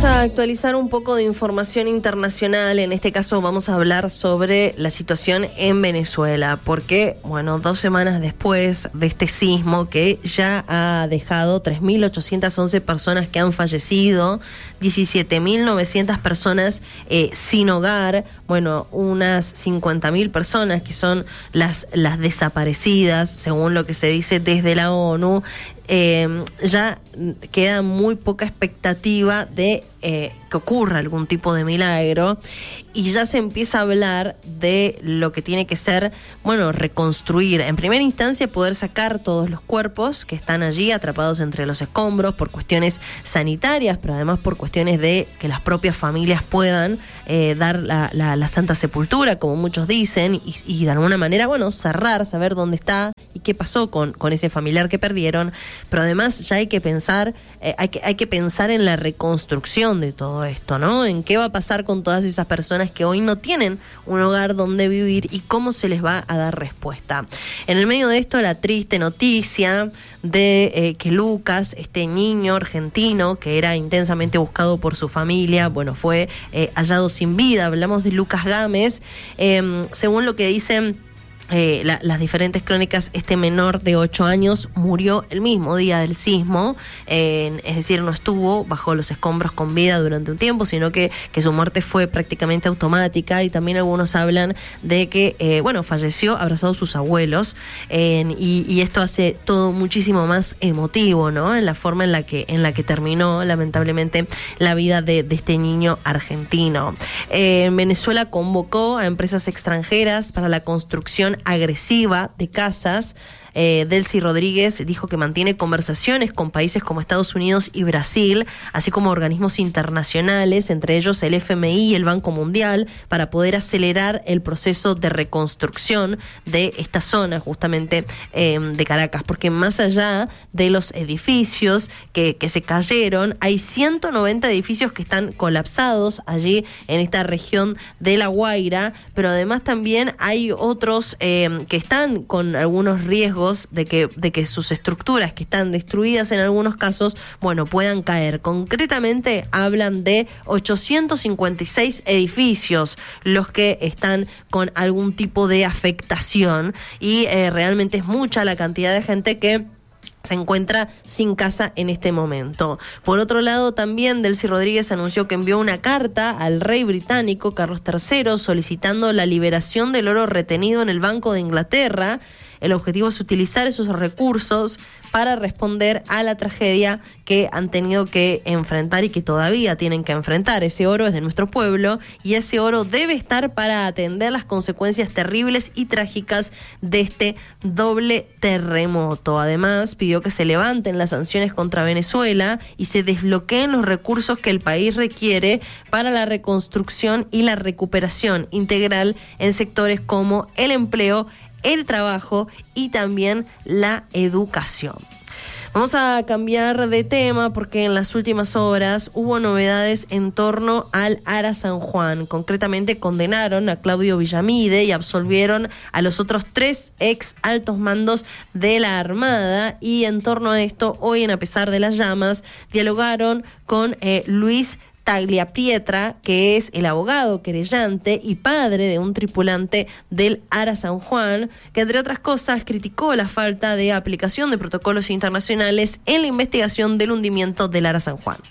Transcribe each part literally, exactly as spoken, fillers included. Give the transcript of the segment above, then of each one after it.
Vamos a actualizar un poco de información internacional. En este caso vamos a hablar sobre la situación en Venezuela, porque, bueno, dos semanas después de este sismo que ya ha dejado tres mil ochocientas once personas que han fallecido, diecisiete mil novecientas personas eh, sin hogar, bueno, unas cincuenta mil personas que son las, las desaparecidas, según lo que se dice desde la ONU. Eh, ya queda muy poca expectativa de eh, que ocurra algún tipo de milagro, y ya se empieza a hablar de lo que tiene que ser, bueno, reconstruir. En primera instancia, poder sacar todos los cuerpos que están allí atrapados entre los escombros por cuestiones sanitarias, pero además por cuestiones de que las propias familias puedan eh, dar la, la, la santa sepultura, como muchos dicen, y, y de alguna manera, bueno, cerrar, saber dónde está y qué pasó con, con ese familiar que perdieron. Pero además ya hay que pensar, eh, hay que, hay que pensar en la reconstrucción de todo esto, ¿no? En qué va a pasar con todas esas personas que hoy no tienen un hogar donde vivir y cómo se les va a dar respuesta. En el medio de esto, la triste noticia de eh, que Lucas, este niño argentino que era intensamente buscado por su familia, bueno, fue eh, hallado sin vida. Hablamos de Lucas Gámez. Eh, según lo que dicen Eh, la, las diferentes crónicas, este menor de ocho años murió el mismo día del sismo, eh, es decir, no estuvo bajo los escombros con vida durante un tiempo, sino que, que su muerte fue prácticamente automática. Y también algunos hablan de que, eh, bueno, falleció abrazado a sus abuelos, eh, y, y esto hace todo muchísimo más emotivo, ¿no? En la forma en la que, en la que terminó, lamentablemente, la vida de, de este niño argentino. Eh, Venezuela convocó a empresas extranjeras para la construcción agresiva de casas. Eh, Delcy Rodríguez dijo que mantiene conversaciones con países como Estados Unidos y Brasil, así como organismos internacionales, entre ellos el F M I y el Banco Mundial, para poder acelerar el proceso de reconstrucción de esta zona, justamente eh, de Caracas, porque más allá de los edificios que, que se cayeron, hay ciento noventa edificios que están colapsados allí en esta región de La Guaira, pero además también hay otros eh, que están con algunos riesgos de que, de que sus estructuras, que están destruidas en algunos casos, bueno, puedan caer. Concretamente hablan de ochocientos cincuenta y seis edificios los que están con algún tipo de afectación, y eh, realmente es mucha la cantidad de gente que se encuentra sin casa en este momento. Por otro lado, también Delcy Rodríguez anunció que envió una carta al rey británico Carlos tercero solicitando la liberación del oro retenido en el Banco de Inglaterra. El objetivo es utilizar esos recursos para responder a la tragedia que han tenido que enfrentar y que todavía tienen que enfrentar. Ese oro es de nuestro pueblo y ese oro debe estar para atender las consecuencias terribles y trágicas de este doble terremoto. Además, pidió que se levanten las sanciones contra Venezuela y se desbloqueen los recursos que el país requiere para la reconstrucción y la recuperación integral en sectores como el empleo, el trabajo y también la educación. Vamos a cambiar de tema porque en las últimas horas hubo novedades en torno al Ara San Juan. Concretamente condenaron a Claudio Villamide y absolvieron a los otros tres ex altos mandos de la Armada. Y en torno a esto, hoy en A Pesar de las Llamas, dialogaron con eh, Luis Tagliapietra, que es el abogado querellante y padre de un tripulante del Ara San Juan, que entre otras cosas criticó la falta de aplicación de protocolos internacionales en la investigación del hundimiento del Ara San Juan.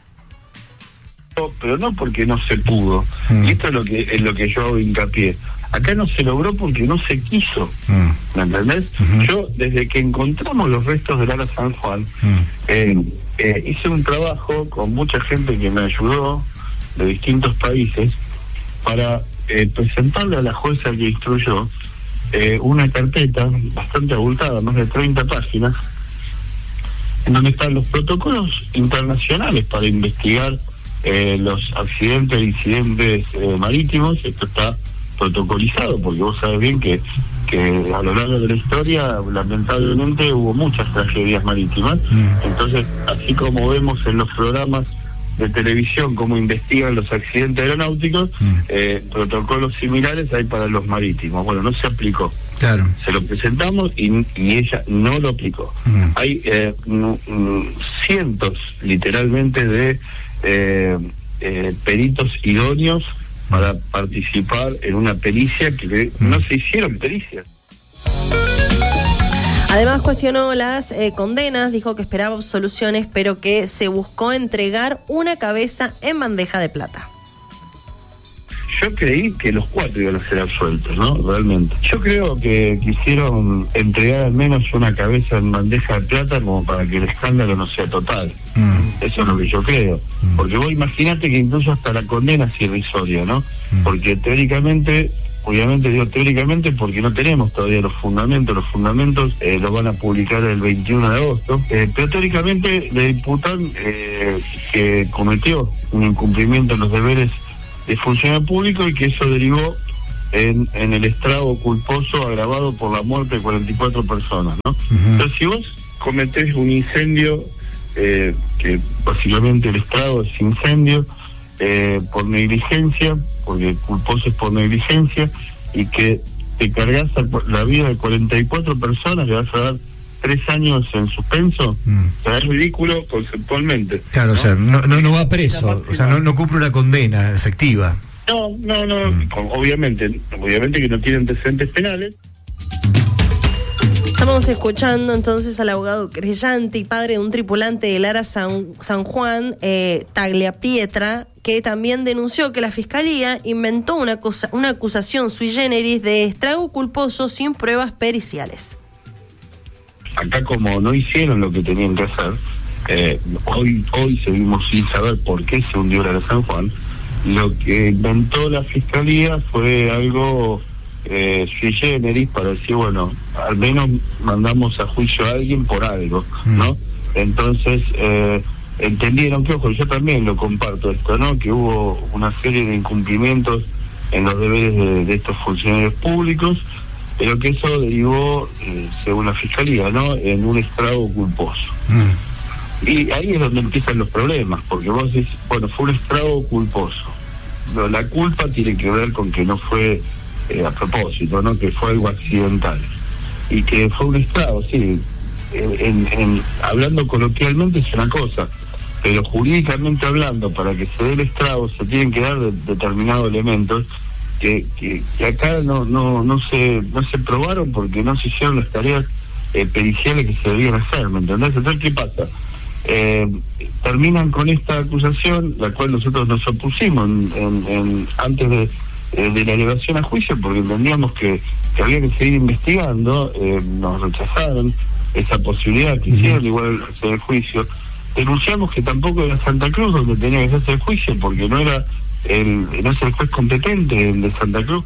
Pero no porque no se pudo, mm. y esto es lo que es lo que yo hago hincapié. Acá no se logró porque no se quiso, mm. ¿me entendés? Uh-huh. Yo, desde que encontramos los restos del Ara San Juan, mm. eh, eh, hice un trabajo con mucha gente que me ayudó de distintos países para eh, presentarle a la jueza que instruyó eh, una carpeta bastante abultada, más de treinta páginas, en donde están los protocolos internacionales para investigar eh, los accidentes e incidentes eh, marítimos. Esto está protocolizado, porque vos sabés bien que, que a lo largo de la historia, lamentablemente, hubo muchas tragedias marítimas. Mm. Entonces, así como vemos en los programas de televisión cómo investigan los accidentes aeronáuticos, mm. eh, protocolos similares hay para los marítimos. Bueno, no se aplicó. Claro. Se lo presentamos y, y ella no lo aplicó. Mm. Hay eh, n- n- cientos, literalmente, de... Eh, eh, peritos idóneos para participar en una pericia que mm. no se hicieron pericias. Además cuestionó las eh, condenas, dijo que esperaba absoluciones, pero que se buscó entregar una cabeza en bandeja de plata. Yo creí que los cuatro iban a ser absueltos, ¿no? Realmente. Yo creo que quisieron entregar al menos una cabeza en bandeja de plata como para que el escándalo no sea total. Mm. Eso es lo que yo creo. Mm. Porque vos imaginate que incluso hasta la condena es irrisoria, ¿no? Mm. Porque teóricamente, obviamente digo teóricamente porque no tenemos todavía los fundamentos. Los fundamentos eh, los van a publicar el veintiuno de agosto. Eh, pero teóricamente le imputan eh, que cometió un incumplimiento en los deberes de funcionario público y que eso derivó en, en el estrago culposo agravado por la muerte de cuarenta y cuatro personas, ¿no? Uh-huh. Entonces, si vos cometés un incendio, eh, que básicamente el estrago es incendio, eh, por negligencia, porque culposo es por negligencia, y que te cargas la vida de cuarenta y cuatro personas, le vas a dar tres años en suspenso, mm. o sea, es ridículo conceptualmente. Claro, ¿no? O sea, no, no, no va preso, o sea, no, no cumple una condena efectiva. No, no, no, mm. obviamente, obviamente que no tiene antecedentes penales. Estamos escuchando entonces al abogado querellante y padre de un tripulante del ARA San, San Juan, eh, Tagliapietra, que también denunció que la Fiscalía inventó una, cosa, una acusación sui generis de estrago culposo sin pruebas periciales. Acá como no hicieron lo que tenían que hacer, eh, hoy hoy seguimos sin saber por qué se hundió la de San Juan. Lo que inventó la Fiscalía fue algo eh, sui generis para decir, bueno, al menos mandamos a juicio a alguien por algo, ¿no? Entonces eh, entendieron que, ojo, yo también lo comparto esto, ¿no? Que hubo una serie de incumplimientos en los deberes de, de estos funcionarios públicos, pero que eso derivó, eh, según la Fiscalía, ¿no?, en un estrago culposo. Mm. Y ahí es donde empiezan los problemas, porque vos decís, bueno, fue un estrago culposo. Pero la culpa tiene que ver con que no fue eh, a propósito, ¿no?, que fue algo accidental. Y que fue un estrago, sí, en, en, hablando coloquialmente es una cosa, pero jurídicamente hablando, para que se dé el estrago se tienen que dar de, determinados elementos Que, que, que acá no no no se no se probaron porque no se hicieron las tareas eh, periciales que se debían hacer, ¿me entendés? Entonces, ¿qué pasa? Eh, terminan con esta acusación, la cual nosotros nos opusimos en, en, en, antes de, eh, de la elevación a juicio, porque entendíamos que, que había que seguir investigando. Eh, nos rechazaron esa posibilidad que hicieron, igual hacer el juicio. Denunciamos que tampoco era Santa Cruz donde tenía que hacerse el juicio, porque no era El, no es el juez competente, el de Santa Cruz.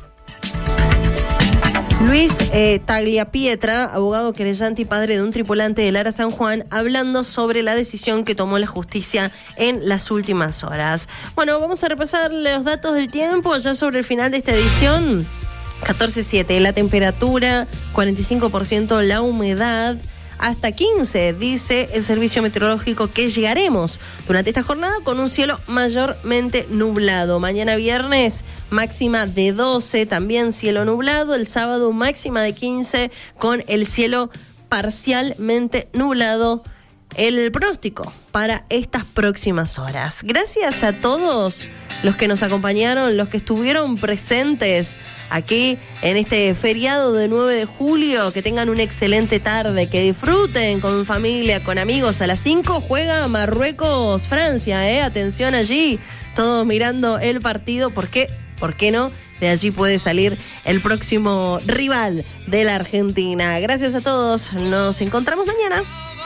Luis eh, Tagliapietra, abogado querellante y padre de un tripulante del ARA San Juan, hablando sobre la decisión que tomó la justicia en las últimas horas. Bueno, vamos a repasar los datos del tiempo ya sobre el final de esta edición. catorce siete la temperatura, cuarenta y cinco por ciento la humedad. Hasta quince, dice el servicio meteorológico, que llegaremos durante esta jornada con un cielo mayormente nublado. Mañana viernes, máxima de doce, también cielo nublado. El sábado, máxima de quince, con el cielo parcialmente nublado. El pronóstico para estas próximas horas. Gracias a todos los que nos acompañaron, los que estuvieron presentes aquí en este feriado de nueve de julio. Que tengan una excelente tarde, que disfruten con familia, con amigos. A las cinco juega Marruecos-Francia, ¿eh? Atención allí, todos mirando el partido, porque, ¿por qué no? De allí puede salir el próximo rival de la Argentina. Gracias a todos, nos encontramos mañana.